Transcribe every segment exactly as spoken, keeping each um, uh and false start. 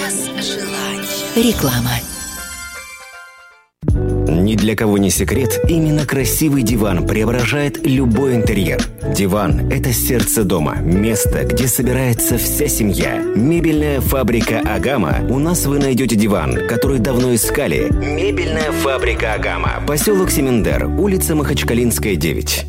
Час желаний. Реклама. Ни для кого не секрет, именно красивый диван преображает любой интерьер. Диван – это сердце дома, место, где собирается вся семья. Мебельная фабрика «Агама». У нас вы найдете диван, который давно искали. Мебельная фабрика «Агама». Поселок Семендер, улица Махачкалинская, девять.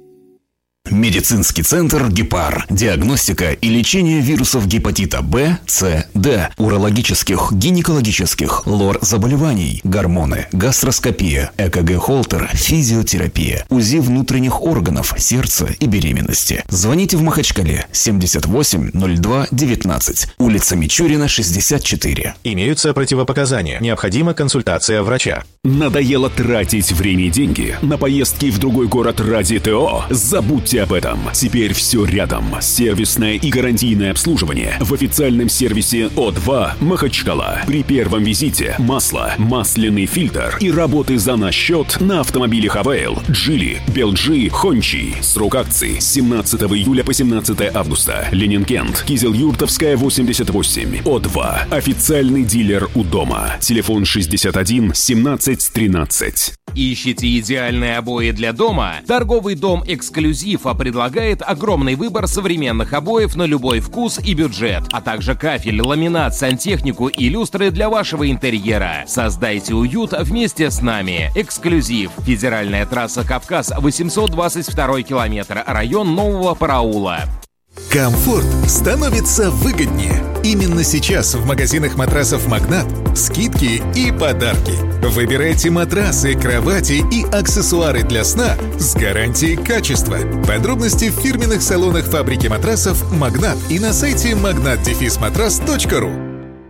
Медицинский центр «Гепар». Диагностика и лечение вирусов гепатита Б, С, Д, урологических, гинекологических, лор-заболеваний, гормоны, гастроскопия, ЭКГ-холтер, физиотерапия, УЗИ внутренних органов, сердца и беременности. Звоните в Махачкале семьдесят восемь ноль два девятнадцать, улица Мичурина, шестьдесят четыре. Имеются противопоказания. Необходима консультация врача. Надоело тратить время и деньги на поездки в другой город ради ТО? Забудьте об этом. Теперь все рядом. Сервисное и гарантийное обслуживание в официальном сервисе О два Махачкала. При первом визите масло, масляный фильтр и работы за наш счет на автомобилях Авейл, Джили, Белджи, Хончи. Срок акции с семнадцатого июля по семнадцатое августа. Ленин-Кент, Кизел-Юртовская, восемьдесят восемь. О два. Официальный дилер у дома. Телефон шестьдесят один семнадцать тринадцать. Ищите идеальные обои для дома? Торговый дом «Эксклюзив» предлагает огромный выбор современных обоев на любой вкус и бюджет, а также кафель, ламинат, сантехнику и люстры для вашего интерьера. Создайте уют вместе с нами. «Эксклюзив». Федеральная трасса «Кавказ», восемьсот двадцать второй километр, район Нового Параула. Комфорт становится выгоднее. Именно сейчас в магазинах матрасов «Магнат» скидки и подарки. Выбирайте матрасы, кровати и аксессуары для сна с гарантией качества. Подробности в фирменных салонах фабрики матрасов «Магнат» и на сайте магнат дефис матрас точка ру.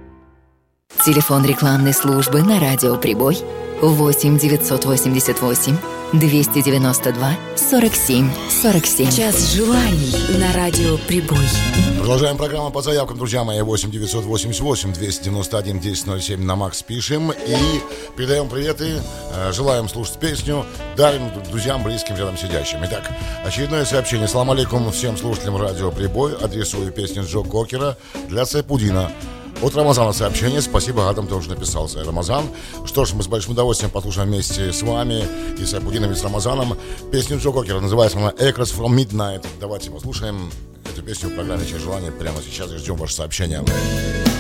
Телефон рекламной службы на радио «Прибой» восемь девятьсот восемьдесят восемь двести девяносто два сорок семь сорок семь. Час желаний на радио «Прибой». Продолжаем программу по заявкам, друзья мои. восемь девятьсот восемьдесят восемь двести девяносто один десять ноль семь на Макс пишем. И передаем приветы, желаем слушать песню, дарим друзьям, близким, рядом сидящим. Итак, очередное сообщение. Салам алейкум всем слушателям радио «Прибой». Адресую песню Джо Кокера для Сайпудина. От Рамазана сообщение. Спасибо, Адам тоже написал. Рамазан. Что ж, мы с большим удовольствием послушаем вместе с вами и с Айпудином, и с Рамазаном песню Джо Кокера. Называется она «Across from Midnight». Давайте послушаем эту песню в программе «Через желание» прямо сейчас и ждем ваше сообщение.